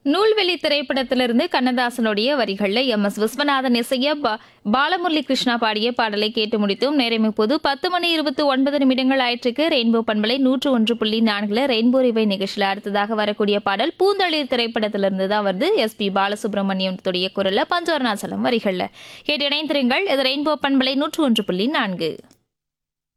நூல்வெளி திரைப்படத்திலிருந்து கண்ணதாசனுடைய வரிகள்ல எம்.எஸ். விஸ்வநாதன் இசைய பாலமுரளி கிருஷ்ணா பாடிய பாடலை கேட்டு முடித்தோம். நேரம் இப்போது 10:29 ஆயிற்றுக்கு. ரெயின்போ பண்பலை 101.4 ரெயின்போ ரிவை நிகழ்ச்சியில் அடுத்ததாக வரக்கூடிய பாடல் பூந்தளிர் திரைப்படத்திலிருந்து தான் வருது. எஸ்.பி. பாலசுப்ரமணியத்துடைய குரல்ல பஞ்சவர்ணாசலம் வரிகள்ல கேட்டு இணைந்திருங்கள். இது ரெயின்போ பண்பலை 101.4.